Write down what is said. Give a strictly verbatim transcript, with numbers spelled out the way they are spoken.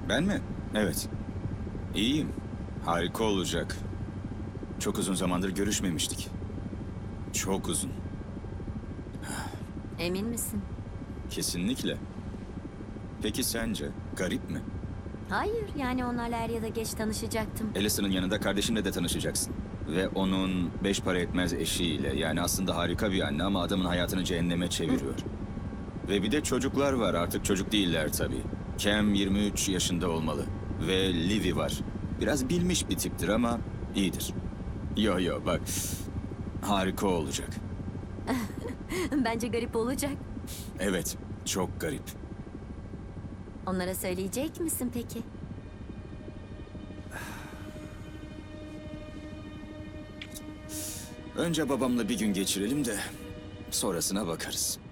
Ben mi? Evet. İyiyim. Harika olacak. Çok uzun zamandır görüşmemiştik. Çok uzun. Emin misin? Kesinlikle. Peki sence garip mi? Hayır, yani onlarla er ya da geç tanışacaktım. Alison'ın yanında kardeşinle de tanışacaksın. Ve onun beş para etmez eşiyle. Yani aslında harika bir anne ama adamın hayatını cehenneme çeviriyor. Ve bir de çocuklar var. Artık çocuk değiller tabii. Cam yirmi üç yaşında olmalı. Ve Livy var. Biraz bilmiş bir tiptir ama iyidir. Yo yo bak. Harika olacak. Bence garip olacak. Evet, çok garip. Onlara söyleyecek misin peki? Önce babamla bir gün geçirelim de sonrasına bakarız.